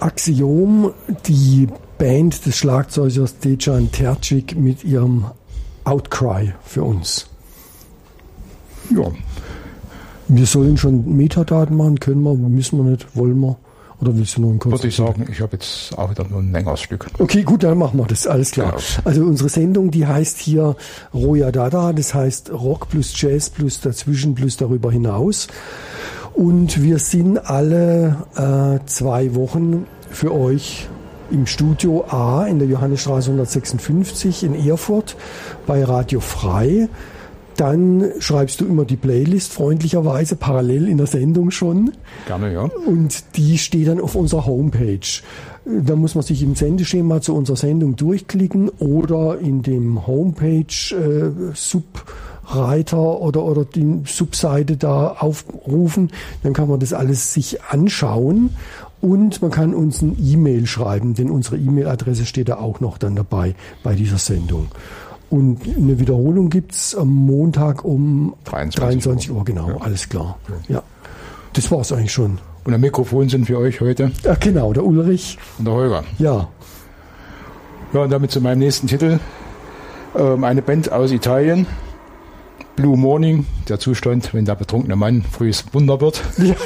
Axiom, die Band des Schlagzeugers Dejan Terzic mit ihrem Outcry für uns. Ja. Wir sollen schon Metadaten machen, können wir, müssen wir nicht, wollen wir? Oder willst du noch einen kurzen? Würde ich sagen, ich habe jetzt auch wieder nur ein längeres Stück. Okay, gut, dann machen wir das, alles klar. Genau. Also unsere Sendung, die heißt hier Roya Dada, das heißt Rock plus Jazz plus dazwischen plus darüber hinaus. Und wir sind alle 2 Wochen für euch im Studio A in der Johannesstraße 156 in Erfurt bei Radio Frei. Dann schreibst du immer die Playlist freundlicherweise parallel in der Sendung schon. Gerne, ja. Und die steht dann auf unserer Homepage. Da muss man sich im Sendeschema zu unserer Sendung durchklicken oder in dem Homepage Subreiter oder die Subseite da aufrufen. Dann kann man das alles sich anschauen und man kann uns ein E-Mail schreiben, denn unsere E-Mail-Adresse steht da auch noch dann dabei bei dieser Sendung. Und eine Wiederholung gibt's am Montag um 23 Uhr, genau, ja. Alles klar. Ja. Das war's eigentlich schon. Und am Mikrofon sind für euch heute? Ja, genau, der Ulrich. Und der Holger. Ja. Ja, und damit zu meinem nächsten Titel. Eine Band aus Italien. Blue Morning, der Zustand, wenn der betrunkene Mann frühes Wunder wird. Ja.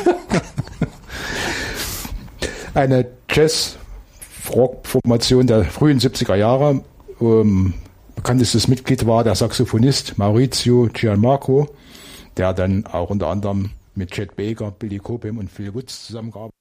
Eine Jazz-Rock-Formation der frühen 70er Jahre. Bekanntestes Mitglied war der Saxophonist Maurizio Gianmarco, der dann auch unter anderem mit Chet Baker, Billy Cobham und Phil Woods zusammengearbeitet hat.